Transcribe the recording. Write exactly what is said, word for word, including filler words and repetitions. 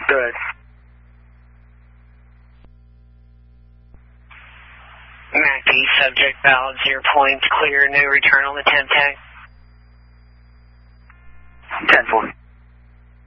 Good. M A C D, subject valve, zero point, clear, no return on the Temtex.